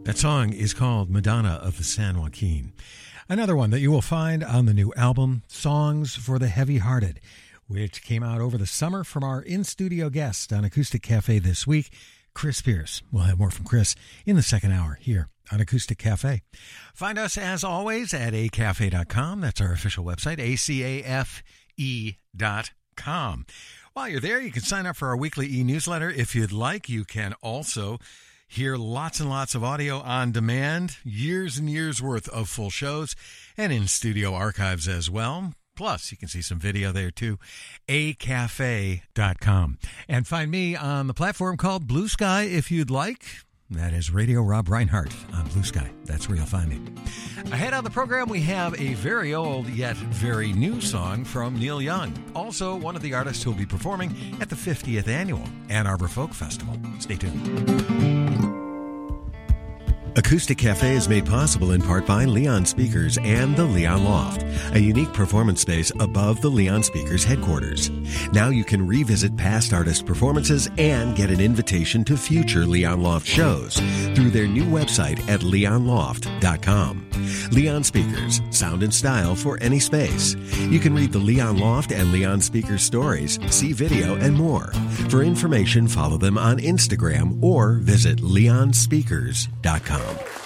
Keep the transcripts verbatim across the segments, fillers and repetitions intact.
That song is called Madonna of the San Joaquin. Another one that you will find on the new album, Songs for the Heavy-Hearted, which came out over the summer from our in-studio guest on Acoustic Cafe this week, Chris Pierce. We'll have more from Chris in the second hour here on Acoustic Cafe. Find us, as always, at a cafe dot com. That's our official website, A C A F E dot com. While you're there, you can sign up for our weekly e-newsletter. If you'd like, you can also hear lots and lots of audio on demand, years and years worth of full shows, and in-studio archives as well. Plus, you can see some video there, too. a cafe dot com. And find me on the platform called Blue Sky if you'd like. That is Radio Rob Reinhardt on Blue Sky. That's where you'll find me. Ahead on the program, we have a very old yet very new song from Neil Young. Also, one of the artists who will be performing at the fiftieth Annual Ann Arbor Folk Festival. Stay tuned. Acoustic Cafe is made possible in part by Leon Speakers and the Leon Loft, a unique performance space above the Leon Speakers headquarters. Now you can revisit past artist performances and get an invitation to future Leon Loft shows through their new website at leon loft dot com. Leon Speakers, sound and style for any space. You can read the Leon Loft and Leon Speakers stories, see video, and more. For information, follow them on Instagram or visit leon speakers dot com.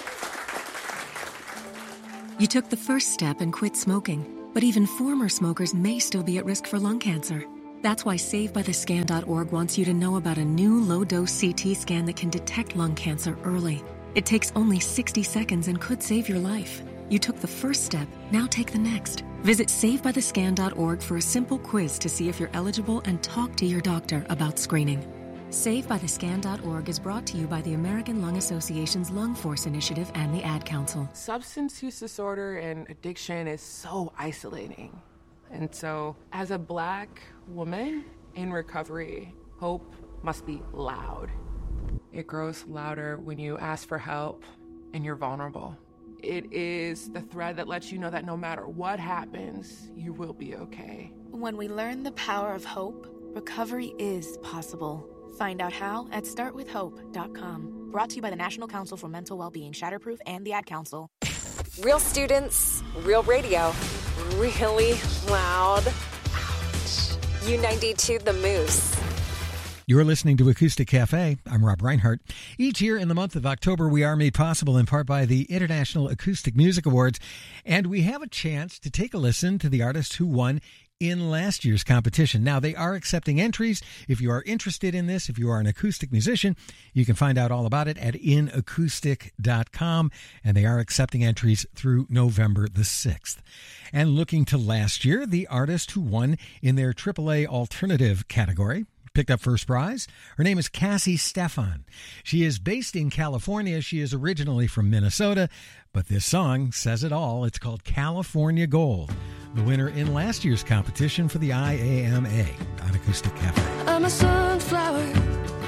You took the first step and quit smoking, but even former smokers may still be at risk for lung cancer. That's why save by the scan dot org wants you to know about a new low-dose C T scan that can detect lung cancer early. It takes only sixty seconds and could save your life. You took the first step, now take the next. Visit save by the scan dot org for a simple quiz to see if you're eligible and talk to your doctor about screening. save by the scan dot org is brought to you by the American Lung Association's Lung Force Initiative and the Ad Council. Substance use disorder and addiction is so isolating. And so, as a Black woman in recovery, hope must be loud. It grows louder when you ask for help and you're vulnerable. It is the thread that lets you know that no matter what happens, you will be okay. When we learn the power of hope, recovery is possible. Find out how at start with hope dot com. Brought to you by the National Council for Mental Wellbeing, Shatterproof, and the Ad Council. Real students, real radio, really loud. Ouch. U ninety-two The Moose. You're listening to Acoustic Cafe. I'm Rob Reinhardt. Each year in the month of October, we are made possible in part by the International Acoustic Music Awards, and we have a chance to take a listen to the artist who won in last year's competition. Now, they are accepting entries. If you are interested in this, if you are an acoustic musician, you can find out all about it at in acoustic dot com, and they are accepting entries through November the sixth. And looking to last year, the artist who won in their triple A alternative category picked up first prize. Her name is Cassie Stefan. She is based in California. She is originally from Minnesota, but this song says it all. It's called California Gold, the winner in last year's competition for the I A M A on Acoustic Cafe. I'm a sunflower